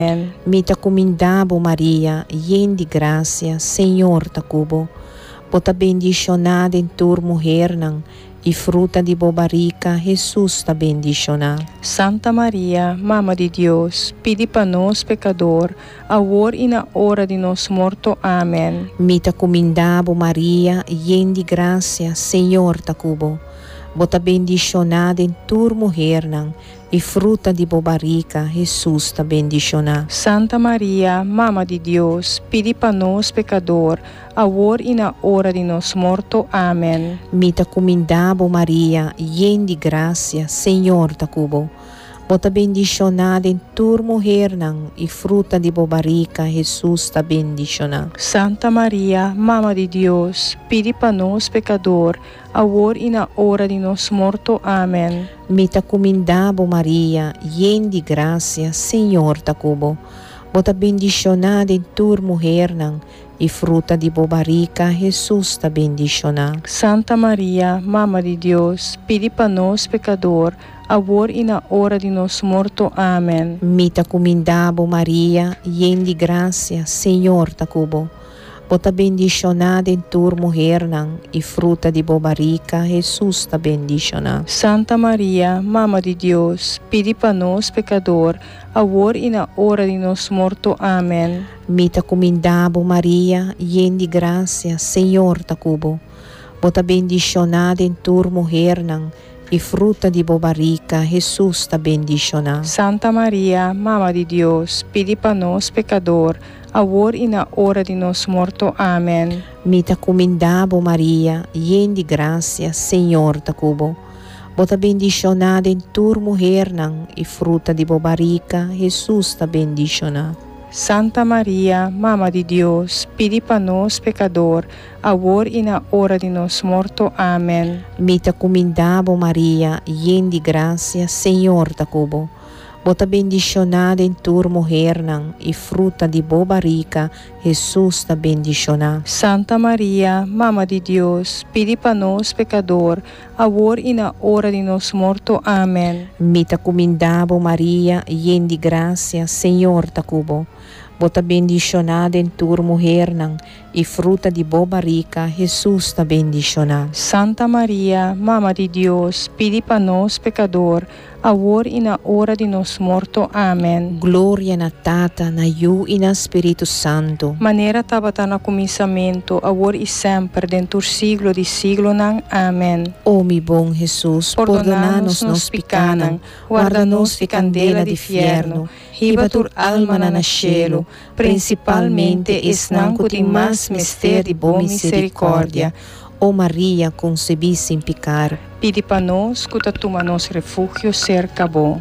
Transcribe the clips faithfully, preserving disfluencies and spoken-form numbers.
Mita comindabo Maria, llena de gracia, Senhor ta cubo. Bota bendicionada em tur mulher nang, e fruta de bobarica, Jesus ta bendicionada. Santa Maria, Mama de Deus, pedi para nós pecador, agora e na hora de nosso morto. Amém. Mita comindabo Maria, llena de gracia, Senhor ta cubo. Bota bendicionada em tur mulher nang, e fruta de bobarica, Jesus ta bendicionada. Santa Maria, Mama de Deus, pedi para nós pecador, agora e na hora de nosso morto. Amém. Mita comindabo Maria, llena de gracia, Senhor ta cubo. Bota bendicionada em tur mulher nang, e fruta de bobarica, Jesus ta bendicionada. Santa Maria, Mama de Deus, pedi para nós pecador, agora e na hora de nosso morto. Amém. Mita comindabo Maria, llena de gracia, Senhor ta cubo. Bota bendicionada em tur mulher nang, e fruta de bobarica, Jesus ta bendicionada. Santa Maria, Mama de Deus, pedi para nós pecador, agora e na hora de nosso morto. Amém. Mita comindabo Maria, llena de gracia, Senhor ta cubo. Bota bendicionada em tur mulher nang, e fruta de bobarica, Jesus ta bendicionada. Santa Maria, Mama de Deus, pedi para nós pecador, agora e na hora de nosso morto. Amém. Mita comindabo Maria, llena de gracia, Senhor ta cubo. Bota bendicionada em tur mulher nang, e fruta de bobarica, Jesus ta bendicionada. Santa Maria, Mama de Deus, pedi para nós pecador, agora e na hora de nosso morto. Amém. Mita comindabo Maria, llena de gracia, Senhor ta cubo. Bota bendicionada em tur mulher nang, e fruta de bobarica, Jesus ta bendicionada. Santa Maria, Mama de Deus, pedi para nós pecador, agora e na hora de nosso morto. Amém. Mita comindabo Maria, llena de gracia, Senhor ta cubo. Bota bendicionada em tur mulher nang, e fruta de bobarica, Jesus ta bendicionada. Santa Maria, Mama de Deus, pedi para nós pecador, agora e na hora de nosso morto. Amém. Mita comindabo Maria, llena de gracia, Senhor ta cubo. Bota bendicionada em tur mulher nang, e fruta de bobarica, Jesus ta bendicionada. Santa Maria, Mama de Deus, pedi para nós pecador, agora e na hora de nosso morto. Amém. Glória na Tata, na Yu e na Espírito Santo. Maneira tabata no começamento, agora e sempre, dentro do século de século. Amém. Ó mi bom Jesus, perdona-nos nos picanan, guarda-nos de candela de fierno, riba tur alma na nascelo, principalmente esnanco de mais mistério de boa misericórdia. Ó Maria, concebi sem pecar. Pedi para nós, que toma nosso refúgio cerca bom.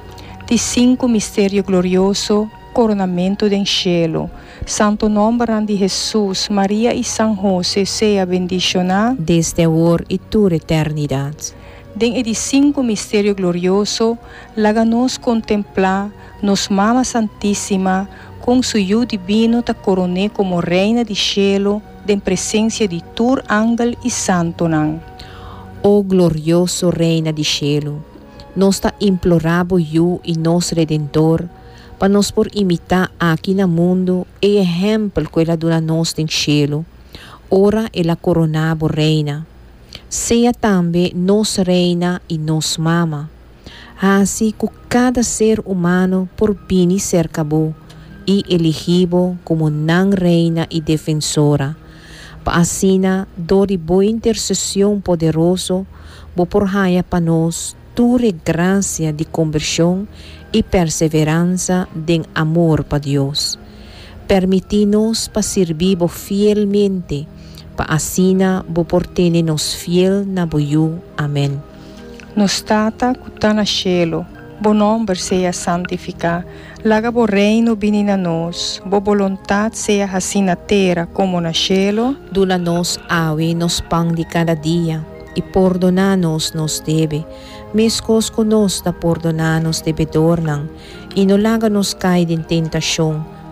De cinco mistério glorioso, coronamento de cielo. Santo nome de Jesus, Maria e São José, seja bendicionado desde agora e toda eternidade. Den de cinco mistério glorioso, laga-nos contemplar nos Mama Santíssima, com seu divino ta coroné como reina de cielo, em presença de tur ángel e santo nan. Ó glorioso reina de cielo, nós ta implorabo you e nosso redentor, para nos por imitar aqui no mundo e exemplo que ela dona nós em cielo. Ora ela coronabo reina. Seja também nossa reina e nos mama. Assim que cada ser humano por bini cercabo e elegibo como nan reina e defensora. Pa asina, do de boa intercessão poderoso, bo por raia pa nós, ture graça de conversão e perseverança de amor pa Deus. Permiti-nos pa servir bo fielmente, pa asina bo por nos fiel na boiu. Amém. Nos tata que na cielo, bo nome seja santificado, laga bo reino vini na nós, bo vontade seja assim na terra como na cielo. Dula nos awe nos pão de cada dia, e perdona-nos nos debe, mescos conosco da perdonar-nos devedor nang, e no laga nos cai em tentação,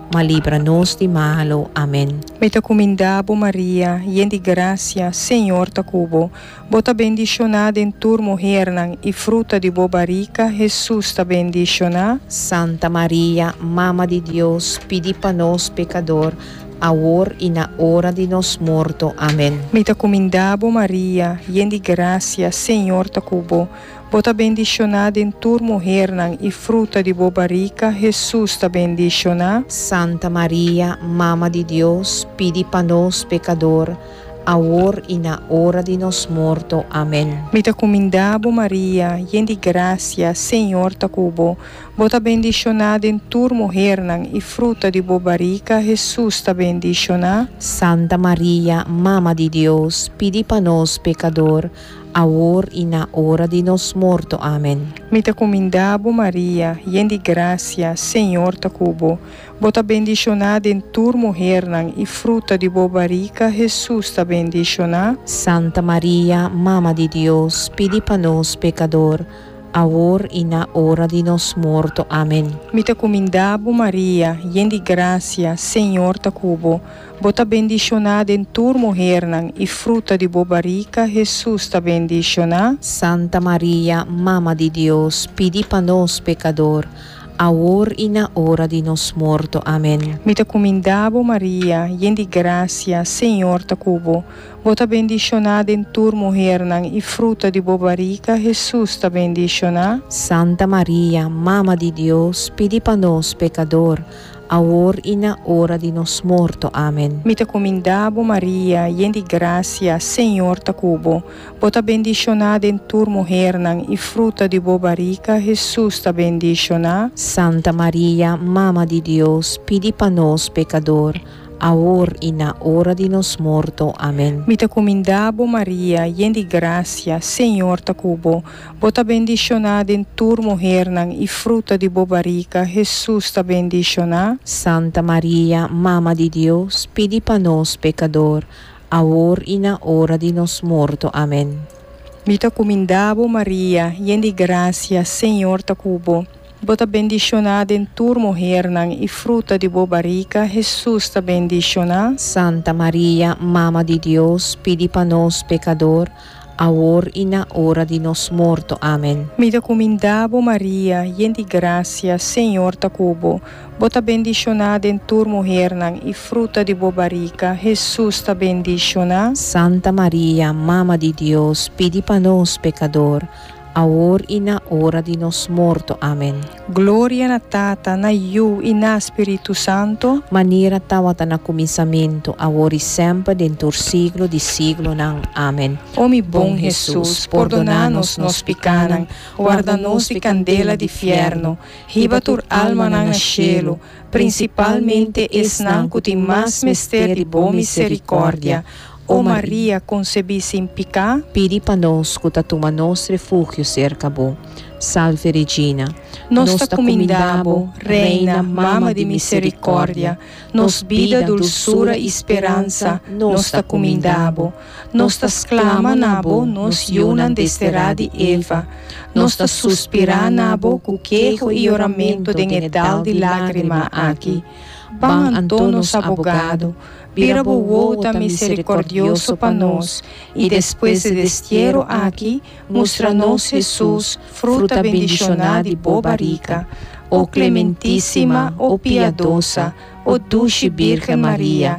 ma livra-nos di malo. Amen. Me te comendabo Maria, yen di gracia, Senhor ta cubo. Bota bendicionada em tur mulher nang e fruta de bo barriga, Jesus ta bendicionada. Santa Maria, Mama di Dios, pedi pa nos pecador, agora e na hora de nos morto. Amen. Me te comendabo Maria, yen di gracia, Senhor ta cubo. Bota bendicionada em tur mulher nang e fruta de bo barriga, Jesus ta bendicionada. Santa Maria, Mama di Dios, pedi pa nos pecador, agora e na hora de nos morto. Amen. Me te comendabo Maria, yen di gracia, Senhor ta cubo. Bota bendicionada em tur mulher nang e fruta de bo barriga, Jesus ta bendicionada. Santa Maria, Mama di Dios, pedi pa nos pecador, agora e na hora de nos morto. Amen. Me te comendabo Maria, yen di gracia, Senhor ta cubo. Bota bendicionada em tur mulher nang e fruta de bo barriga, Jesus ta bendicionada. Santa Maria, Mama di Dios, pedi pa nos pecador, agora e na hora de nos morto. Amen. Me te comendabo Maria, yen di gracia, Senhor ta cubo. Bota bendicionada em tur mulher nang e fruta de bo barriga, Jesus ta bendicionada. Santa Maria, Mama di Dios, pedi pa nos pecador, agora e na hora de nos morto. Amen. Me te comendabo Maria, yen di gracia, Senhor ta cubo. Bota bendicionada em tur mulher nang e fruta de bo barriga, Jesus ta bendicionada. Santa Maria, Mama di Dios, pedi pa nos pecador, agora e na hora de nos morto. Amen. Me te comendabo Maria, yen di gracia, Senhor ta cubo. Bota bendicionada em tur mulher nang e fruta de bo barriga, Jesus ta bendicionada. Santa Maria, Mama di Dios, pedi pa nos pecador, agora e na hora de nos morto. Amen. Me te comendabo Maria, yen di gracia, Senhor ta cubo. Bota bendicionada em tur mulher nang e fruta de bo barriga, Jesus ta bendicionada. Santa Maria, Mama di Dios, pedi pa nos pecador, agora e na hora de nos morto. Amen. Me te comendabo Maria, yen di gracia, Senhor ta cubo. Bota bendicionada em tur mulher nang e fruta de bo barriga, Jesus ta bendicionada. Santa Maria, Mama di Dios, pedi pa nos pecador, agora e na hora de nos morto. Amen. Me te comendabo Maria, yen di gracia, Senhor ta cubo. Bota bendicionada em tur mulher nang e fruta de bo barriga, Jesus ta bendicionada. Santa Maria, Mama di Dios, pedi pa nos pecador, agora e na hora de nos morto. Amen. Glória na Tata, na Iu e na Espírito Santo. Maneira tawata na começamento, agora e sempre, dentro do siglo de siglo. Nang. Amen. Ó mi bom Jesus, perdoná-nos nos picanam, guarda-nos de candela de fierno, riba tur alma nang cielo, principalmente es nang cuti mais mistério de boa misericórdia. Ó Maria, concebi sem picar, pedi pa nos, cutatuma nos refúgio cerca bo. Salve Regina, nos ta comendabo, Reina, Mama de misericórdia, nos vida, dulçura e esperança, nos ta comendabo, nos ta exclama nabo, nos yunan desterá de Eva, nos ta suspira nabo, cuquejo e oramento de edal de lágrima aqui. Ban Antonos abogado, vira boa misericordioso para nós, e depois de destierro aqui, mostra-nos Jesus, fruta bendicionada e boa barriga, ó clementíssima, ó piedosa, ó dulce Virgem Maria.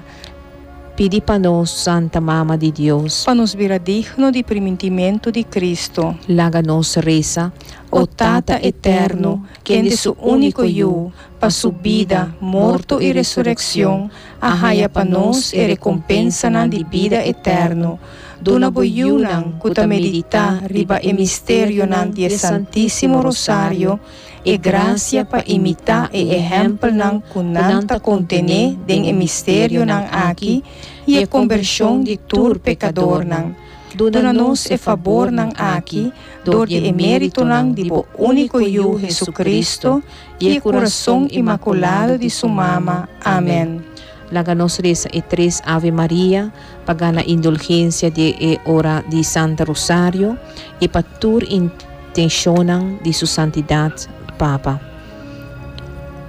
Pedi pa nos, Santa Mama de Deus, para nos vira digno de primitimento de Cristo. Laga nos reza, ó Tata eterno, que de su único Hijo, para su vida, morto e ressurreição, arraia para nós e recompensa na de vida eterno. Dona boiunan, cuta medita, riba e mistério nan de Santíssimo Rosário, e graça para imitar e exemplo nan kunanta contene den e mistério nan aqui, e a conversão de tur pecador nan. Dona-nos e favor nan aqui, dor de emérito nan de bo único Hijo Jesucristo, e o coração imaculado de sua mama. Amém. Laga-nos reza e três Ave Maria, pagana indulgência de e hora de Santa Rosário, e patur intencionam de sua santidade, Papa.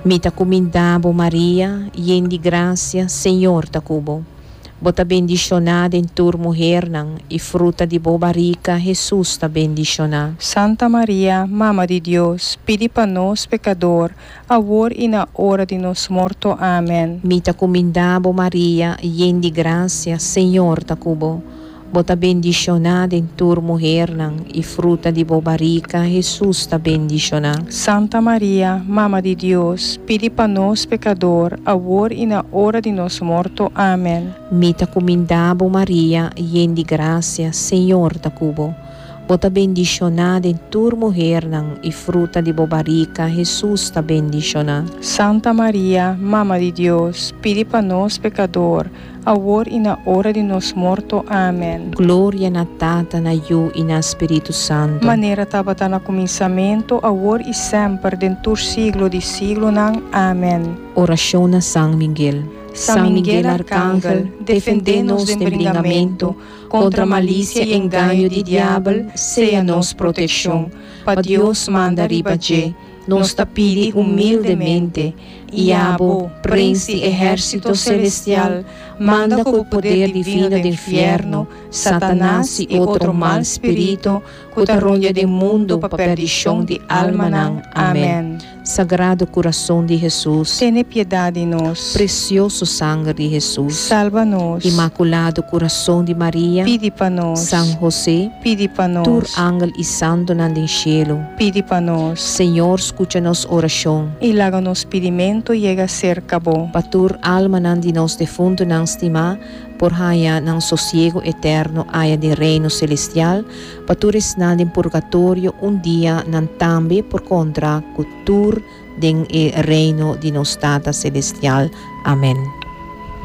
Mita comindabo Maria, yen de gracia, Senhor ta cubo. Bota bendicionada em tua mulher nang, e fruta de boa barriga, Jesus ta bendicionada. Santa Maria, Mama de Deus, pedi para nós, pecador, agora e na hora de nos morto. Amém. Mita comindabo Maria, yen de gracia, Senhor ta cubo. Bota bendicionada em tua mulher nang, e fruta de boa barriga, Jesus ta bendicionada. Santa Maria, Mama de Deus, pedi para nós, pecador, agora e na hora de nos morto. Amém. Mita comindabo Maria, yen de gracia, Senhor ta cubo. Bota bendicionada em tua mulher nang, e fruta de boa barriga, Jesus ta bendicionada. Santa Maria, Mama de Deus, pedi para nós, pecador, agora e na hora de nos morto. Amém. Glória na Tata, na Yu e na Espírito Santo. Maneira estava no começamento, agora e sempre, dentro do siglo de siglo. Nang. Amém. Oração a São Miguel. São Miguel Arcángel, defende-nos do embringamento, contra a malícia e engano de diabo, seja nos proteção. Para Deus manda ribaje, nos tapide humildemente, e abo, príncipe exército celestial, manda com o poder divino do inferno, Satanás e outro mal espírito, que ronda do mundo para perdição de alma. Nang. Amém. Sagrado coração de Jesus, Tene piedade de nós. precioso sangue de Jesus, Salva-nos. Imaculado coração de Maria, Pedi para nós. São José, Pedi para nós. tur ángel e santo nandem cielo. Pedi para nós. Senhor, escucha-nos oração. E laga nos pedimento chega a ser cabo. Patur alma nandi nos defunto nang estima, por haya nang sosiego eterno haya de reino celestial, patures nandi em purgatorio um dia nan tambe por contra cultur den e reino de nos tata celestial. Amém.